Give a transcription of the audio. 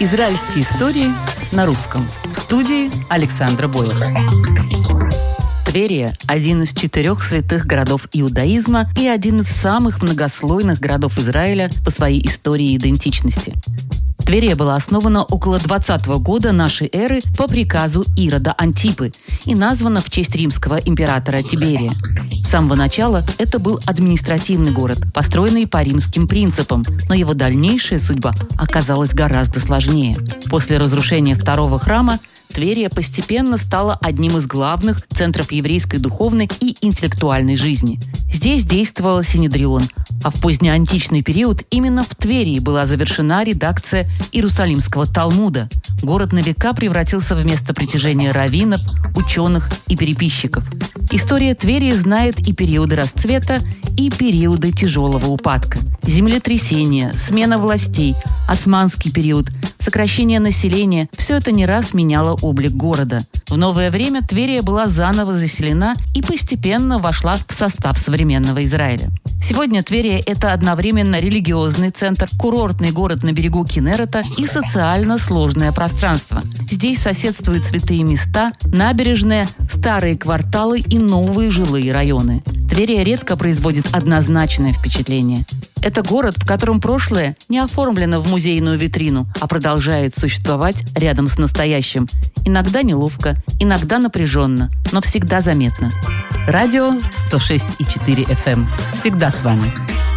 Израильские истории на русском. В студии Александра Бойлер. Тверия – один из 4 святых городов иудаизма и один из самых многослойных городов Израиля по своей истории и идентичности. Тверия была основана около 20 года нашей эры по приказу Ирода Антипы и названа в честь римского императора Тиберия. С самого начала это был административный город, построенный по римским принципам, но его дальнейшая судьба оказалась гораздо сложнее. После разрушения второго храма Тверия постепенно стала одним из главных центров еврейской духовной и интеллектуальной жизни. Здесь действовал Синедрион, а в позднеантичный период именно в Тверии была завершена редакция Иерусалимского Талмуда. Город на века превратился в место притяжения раввинов, ученых и переписчиков. История Тверии знает и периоды расцвета, и периоды тяжелого упадка. Землетрясения, смена властей, османский период, сокращение населения – все это не раз меняло облик города. В новое время Тверия была заново заселена и постепенно вошла в состав современного Израиля. Сегодня Тверия – это одновременно религиозный центр, курортный город на берегу Кинерета и социально сложное пространство. Здесь соседствуют святые места, набережная, старые кварталы и новые жилые районы. Тверия редко производит однозначное впечатление. Это город, в котором прошлое не оформлено в музейную витрину, а продолжает существовать рядом с настоящим. Иногда неловко, иногда напряженно, но всегда заметно. Радио 106,4 FM. Всегда с вами.